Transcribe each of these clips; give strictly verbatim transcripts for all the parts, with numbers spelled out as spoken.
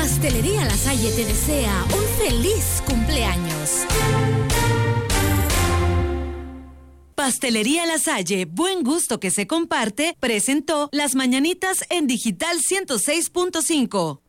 Pastelería La Salle te desea un feliz cumpleaños. Pastelería La Salle, buen gusto que se comparte, presentó Las Mañanitas en Digital ciento seis punto cinco.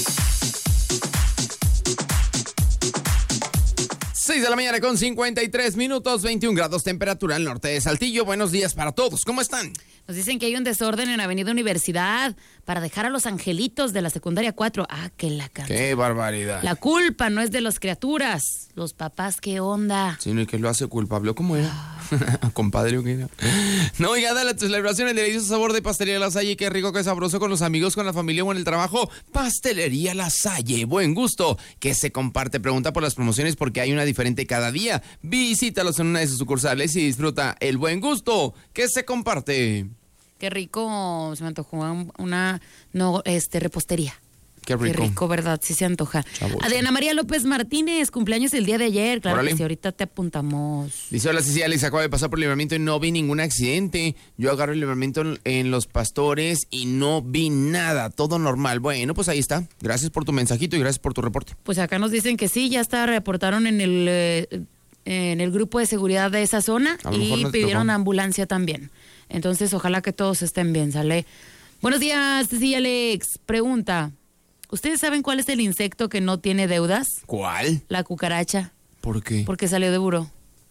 seis de la mañana con cincuenta y tres minutos, veintiún grados temperatura al norte de Saltillo. Buenos días para todos, ¿cómo están? Nos dicen que hay un desorden en Avenida Universidad para dejar a los angelitos de la secundaria cuatro. Ah, que la canción. ¡Qué barbaridad! La culpa no es de las criaturas. Los papás, ¿qué onda? Sí, no, y que lo hace culpable. ¿Cómo era? Compadre, ¿o qué era? No, oiga, dale a tu celebración el delicioso sabor de Pastelería La Salle. Qué rico, qué sabroso con los amigos, con la familia o en el trabajo. Pastelería La Salle, buen gusto que se comparte. Pregunta por las promociones porque hay una diferente cada día. Visítalos en una de sus sucursales y disfruta el buen gusto que se comparte. Qué rico, se me antojó una no, este, repostería. Qué rico. Qué rico, ¿verdad? Sí se antoja. Chavos. Adriana María López Martínez, cumpleaños el día de ayer. Claro Órale. que sí, ahorita te apuntamos. Dice, hola Cecilia, Alex, acabo de pasar por el libramiento y no vi ningún accidente. Yo agarro el libramiento en Los Pastores y no vi nada, todo normal. Bueno, pues ahí está. Gracias por tu mensajito y gracias por tu reporte. Pues acá nos dicen que sí, ya está, reportaron en el, eh, en el grupo de seguridad de esa zona A lo mejor y no te pidieron tocó. ambulancia también. Entonces, ojalá que todos estén bien, ¿sale? Buenos días, Cecilia, Alex. Pregunta, ¿ustedes saben cuál es el insecto que no tiene deudas? ¿Cuál? La cucaracha, ¿Por qué? porque salió de buró.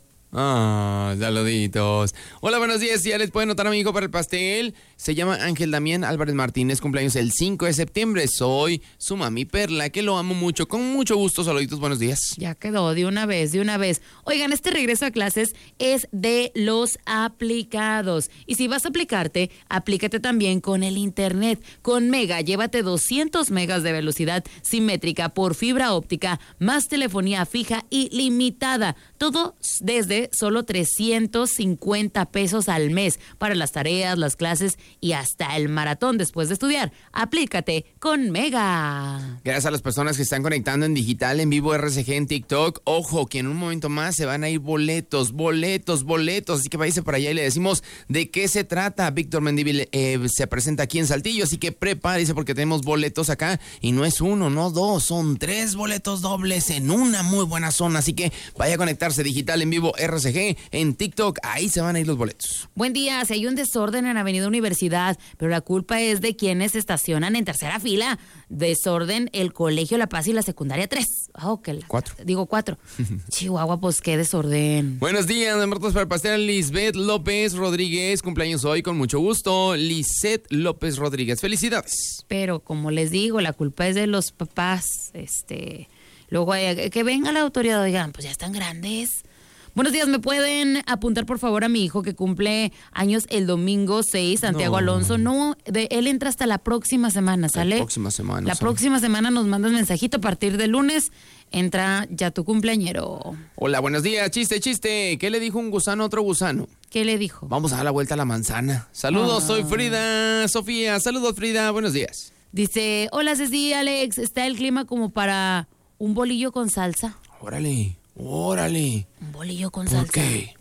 Ah, saluditos. Hola, buenos días. Ya les pueden notar a mi hijo para el pastel. Se llama Ángel Damián Álvarez Martínez, cumpleaños el cinco de septiembre. Soy su mami Perla, que lo amo mucho. Con mucho gusto, saluditos, buenos días. Ya quedó, de una vez, de una vez. Oigan, este regreso a clases es de los aplicados. Y si vas a aplicarte, aplícate también con el internet. Con Mega, llévate doscientos megas de velocidad simétrica por fibra óptica, más telefonía fija ilimitada. Todo desde solo trescientos cincuenta pesos al mes para las tareas, las clases y hasta el maratón después de estudiar. Aplícate con Mega. Gracias a las personas que están conectando en digital, en vivo R C G, en TikTok. Ojo, que en un momento más se van a ir boletos, boletos, boletos. Así que váyase para allá y le decimos de qué se trata. Víctor Mendívil eh, se presenta aquí en Saltillo, así que prepárese porque tenemos boletos acá. Y no es uno, no dos, son tres boletos dobles en una muy buena zona. Así que vaya a conectarse digital en vivo R C G, en TikTok. Ahí se van a ir los boletos. Buen día, si hay un desorden en Avenida Universidad, pero la culpa es de quienes se estacionan en tercera fila. Desorden el Colegio La Paz y la secundaria tres. Oh, que la, Cuatro. Digo cuatro. Chihuahua, pues qué desorden. Buenos días, de Martos para el Pastel, Lisbeth López Rodríguez, cumpleaños hoy, con mucho gusto. Lisette López Rodríguez, felicidades. Pero como les digo, la culpa es de los papás. Este, luego eh, que venga la autoridad, oigan, pues ya están grandes. Buenos días, ¿me pueden apuntar por favor a mi hijo que cumple años el domingo seis, Santiago No. Alonso? No, de, él entra hasta la próxima semana, ¿sale? La próxima semana. La ¿sale? próxima semana nos mandas mensajito a partir de lunes, entra ya tu cumpleañero. Hola, buenos días, chiste, chiste. ¿Qué le dijo un gusano a otro gusano? ¿Qué le dijo? Vamos a dar la vuelta a la manzana. Saludos, Ah. soy Frida, Sofía. Saludos, Frida, buenos días. Dice, hola Ceci, Alex, ¿está el clima como para un bolillo con salsa? Órale, órale. Un bolillo con ¿Por salsa. qué?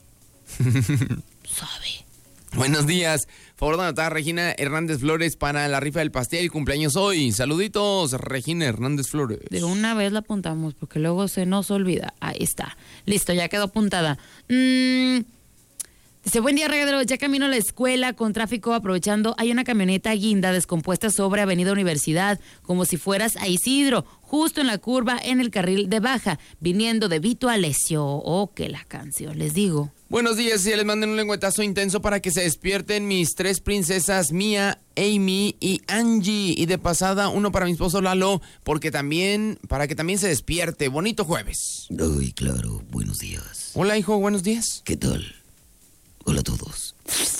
Sabe. Buenos días. Favor de anotar a Regina Hernández Flores para la rifa del pastel, cumpleaños hoy. Saluditos, Regina Hernández Flores. De una vez la apuntamos porque luego se nos olvida. Ahí está. Listo, ya quedó apuntada. Mm, dice, buen día, regadero. Ya camino a la escuela con tráfico aprovechando. Hay una camioneta guinda descompuesta sobre Avenida Universidad, como si fueras a Isidro, justo en la curva en el carril de baja, viniendo de Vito a Alessio. Oh, que la canción, les digo. Buenos días, si les manden un lengüetazo intenso para que se despierten mis tres princesas, Mía, Amy y Angie. Y de pasada, uno para mi esposo Lalo, porque también, para que también se despierte. Bonito jueves. Ay, claro, buenos días. Hola, hijo, buenos días. ¿Qué tal? Hola a todos.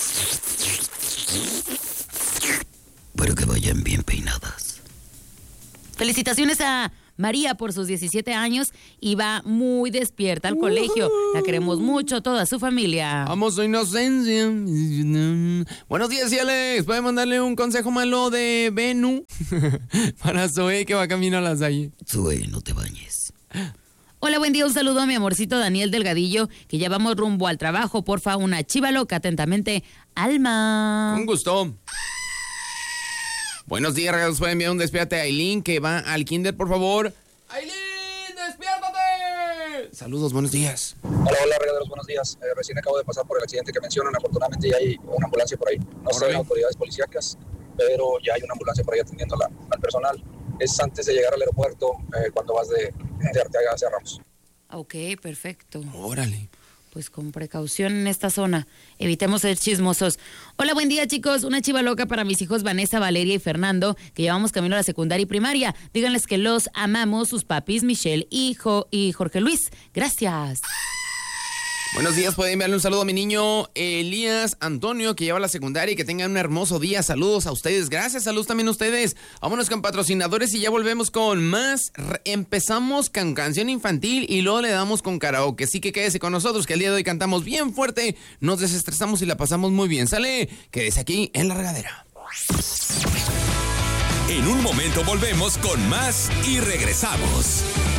Espero que vayan bien peinadas. Felicitaciones a María por sus diecisiete años y va muy despierta al colegio. La queremos mucho, toda su familia. Vamos, su inocencia. Buenos días, y Alex. ¿Puede mandarle un consejo malo de Benú? Para Zoe, que va camino a la Salle. Zoe, no te bañes. Hola, buen día, un saludo a mi amorcito Daniel Delgadillo, que ya vamos rumbo al trabajo. Porfa, una chiva loca, atentamente, Alma. Un gusto. Buenos días, regalos. Pueden enviar un despiértate a Aileen que va al kinder, por favor. ¡Aileen, despiértate! Saludos, buenos días. Hola, hola, regalos, buenos días. Eh, recién acabo de pasar por el accidente que mencionan. Afortunadamente ya hay una ambulancia por ahí. No sé las autoridades policíacas, pero ya hay una ambulancia por ahí atendiendo la, al personal. Es antes de llegar al aeropuerto, eh, cuando vas de, de Arteaga hacia Ramos. Ok, perfecto. Órale. Pues con precaución en esta zona. Evitemos ser chismosos. Hola, buen día, chicos. Una chiva loca para mis hijos Vanessa, Valeria y Fernando, que llevamos camino a la secundaria y primaria. Díganles que los amamos, sus papis, Michelle y, Jo- y Jorge Luis. Gracias. Buenos días, pueden enviarle un saludo a mi niño Elías Antonio, que lleva la secundaria, y que tengan un hermoso día. Saludos a ustedes. Gracias, saludos también a ustedes. Vámonos con patrocinadores y ya volvemos con más. Re- empezamos con canción infantil y luego le damos con karaoke. Así que quédese con nosotros, que el día de hoy cantamos bien fuerte, nos desestresamos y la pasamos muy bien. Sale, quédese aquí en La Regadera. En un momento volvemos con más y regresamos.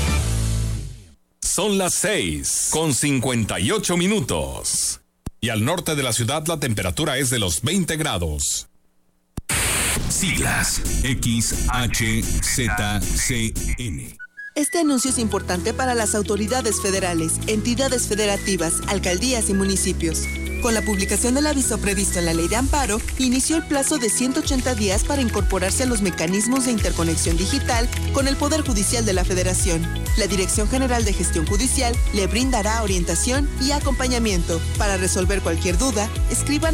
Son las seis con cincuenta y ocho minutos. Y al norte de la ciudad la temperatura es de los veinte grados. Siglas X H Z C N. Este anuncio es importante para las autoridades federales, entidades federativas, alcaldías y municipios. Con la publicación del aviso previsto en la Ley de Amparo, inició el plazo de ciento ochenta días para incorporarse a los mecanismos de interconexión digital con el Poder Judicial de la Federación. La Dirección General de Gestión Judicial le brindará orientación y acompañamiento. Para resolver cualquier duda, escriban